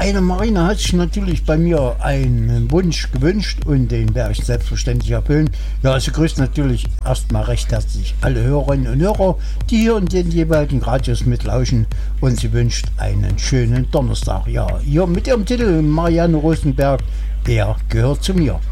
eine Marina hat sich natürlich bei mir einen Wunsch gewünscht und den werde ich selbstverständlich erfüllen. Ja, sie grüßt natürlich erstmal recht herzlich alle Hörerinnen und Hörer, die hier in den jeweiligen Radios mitlauschen, und sie wünscht einen schönen Donnerstag. Ja, hier mit ihrem Titel Marianne Rosenberg, er gehört zu mir.